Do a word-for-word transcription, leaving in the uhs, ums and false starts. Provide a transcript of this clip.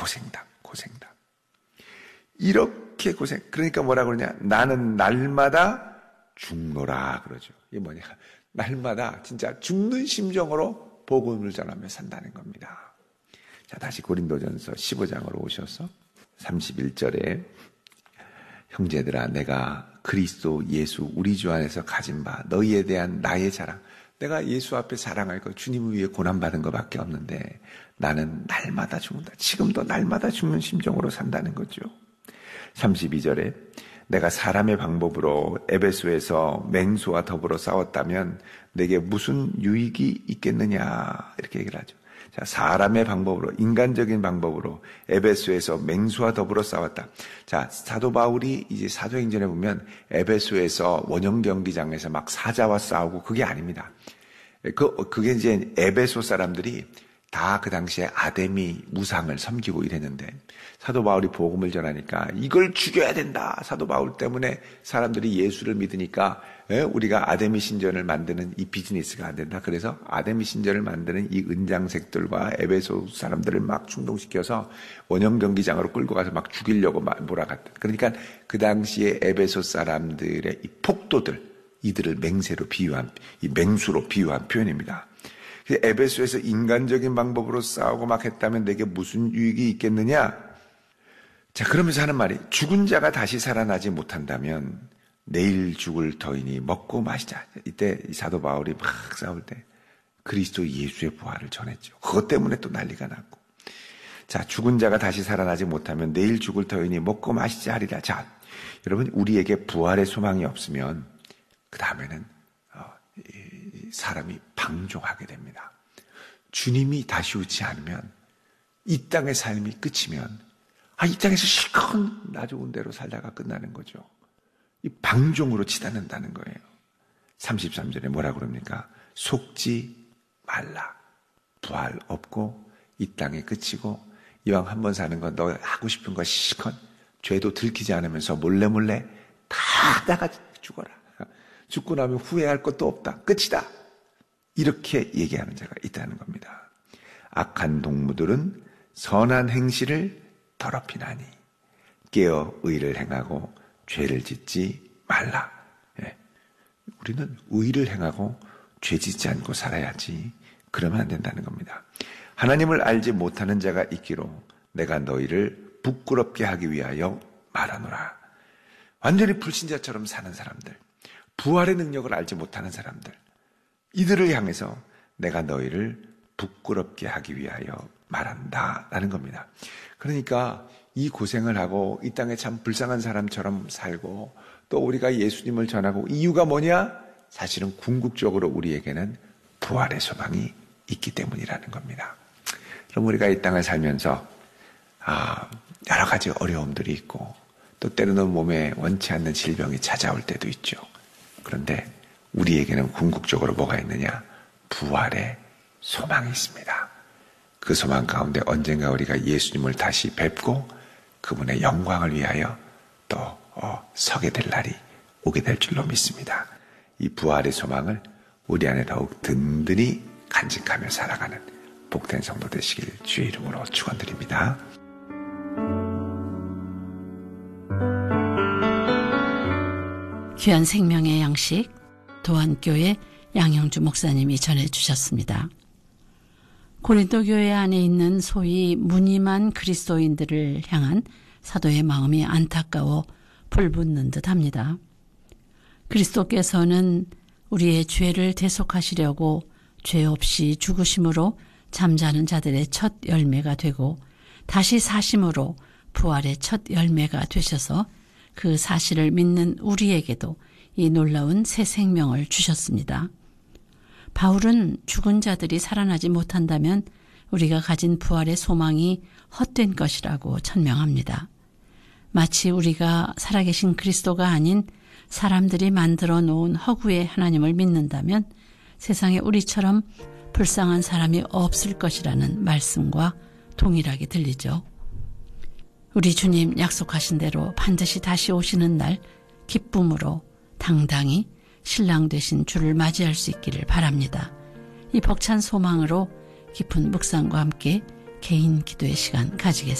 고생담, 고생담. 이렇게 고생, 그러니까 뭐라 그러냐? 나는 날마다 죽노라 그러죠. 이게 뭐냐? 날마다 진짜 죽는 심정으로 복음을 전하며 산다는 겁니다. 자, 다시 고린도전서 십오 장으로 오셔서 삼십일 절에 형제들아 내가 그리스도 예수 우리 주 안에서 가진 바 너희에 대한 나의 자랑, 내가 예수 앞에 자랑할 것, 주님을 위해 고난받은 것밖에 없는데 나는 날마다 죽는다. 지금도 날마다 죽는 심정으로 산다는 거죠. 삼십이 절에 내가 사람의 방법으로 에베소에서 맹수와 더불어 싸웠다면 내게 무슨 유익이 있겠느냐 이렇게 얘기를 하죠. 자, 사람의 방법으로, 인간적인 방법으로 에베소에서 맹수와 더불어 싸웠다. 자, 사도 바울이 이제 사도행전에 보면 에베소에서 원형 경기장에서 막 사자와 싸우고 그게 아닙니다. 그, 그게 이제 에베소 사람들이 다 그 당시에 아데미 우상을 섬기고 이랬는데 사도 바울이 복음을 전하니까 이걸 죽여야 된다. 사도 바울 때문에 사람들이 예수를 믿으니까 우리가 아데미 신전을 만드는 이 비즈니스가 안 된다. 그래서 아데미 신전을 만드는 이 은장색들과 에베소 사람들을 막 충동시켜서 원형 경기장으로 끌고 가서 막 죽이려고 몰아갔다. 그러니까 그 당시에 에베소 사람들의 이 폭도들, 이들을 맹세로 비유한, 이 맹수로 비유한 표현입니다. 에베소에서 인간적인 방법으로 싸우고 막 했다면 내게 무슨 유익이 있겠느냐? 자, 그러면서 하는 말이 죽은 자가 다시 살아나지 못한다면 내일 죽을 터이니 먹고 마시자. 이때 사도 바울이 막 싸울 때 그리스도 예수의 부활을 전했죠. 그것 때문에 또 난리가 났고. 자, 죽은 자가 다시 살아나지 못하면 내일 죽을 터이니 먹고 마시자 하리라. 자, 여러분 우리에게 부활의 소망이 없으면 그 다음에는 어, 사람이 방종하게 됩니다. 주님이 다시 오지 않으면 이 땅의 삶이 끝이면 아, 이 땅에서 실컷 나 좋은 대로 살다가 끝나는 거죠. 이 방종으로 치닫는다는 거예요. 삼십삼 절에 뭐라 그럽니까? 속지 말라. 부활 없고 이 땅에 끝이고 이왕 한 번 사는 건 너 하고 싶은 거 실컷 죄도 들키지 않으면서 몰래 몰래 다 나가 죽어라. 죽고 나면 후회할 것도 없다. 끝이다. 이렇게 얘기하는 자가 있다는 겁니다. 악한 동무들은 선한 행실을 더럽히나니 깨어 의를 행하고 죄를 짓지 말라. 예. 우리는 의를 행하고 죄 짓지 않고 살아야지. 그러면 안 된다는 겁니다. 하나님을 알지 못하는 자가 있기로 내가 너희를 부끄럽게 하기 위하여 말하노라. 완전히 불신자처럼 사는 사람들, 부활의 능력을 알지 못하는 사람들, 이들을 향해서 내가 너희를 부끄럽게 하기 위하여 말한다라는 겁니다. 그러니까 이 고생을 하고 이 땅에 참 불쌍한 사람처럼 살고 또 우리가 예수님을 전하고 이유가 뭐냐? 사실은 궁극적으로 우리에게는 부활의 소망이 있기 때문이라는 겁니다. 그럼 우리가 이 땅을 살면서 아, 여러 가지 어려움들이 있고 또 때로는 몸에 원치 않는 질병이 찾아올 때도 있죠. 그런데 우리에게는 궁극적으로 뭐가 있느냐? 부활의 소망이 있습니다. 그 소망 가운데 언젠가 우리가 예수님을 다시 뵙고 그분의 영광을 위하여 또 어, 서게 될 날이 오게 될 줄로 믿습니다. 이 부활의 소망을 우리 안에 더욱 든든히 간직하며 살아가는 복된 성도 되시길 주의 이름으로 축원드립니다. 귀한 생명의 양식 도안교회 양영주 목사님이 전해주셨습니다. 고린도 교회 안에 있는 소위 무늬만 그리스도인들을 향한 사도의 마음이 안타까워 불붙는 듯합니다. 그리스도께서는 우리의 죄를 대속하시려고 죄 없이 죽으심으로 잠자는 자들의 첫 열매가 되고 다시 사심으로 부활의 첫 열매가 되셔서 그 사실을 믿는 우리에게도 이 놀라운 새 생명을 주셨습니다. 바울은 죽은 자들이 살아나지 못한다면 우리가 가진 부활의 소망이 헛된 것이라고 천명합니다. 마치 우리가 살아계신 그리스도가 아닌 사람들이 만들어 놓은 허구의 하나님을 믿는다면 세상에 우리처럼 불쌍한 사람이 없을 것이라는 말씀과 동일하게 들리죠. 우리 주님 약속하신 대로 반드시 다시 오시는 날 기쁨으로 당당히 신랑 되신 주를 맞이할 수 있기를 바랍니다. 이 벅찬 소망으로 깊은 묵상과 함께 개인 기도의 시간 가지겠습니다.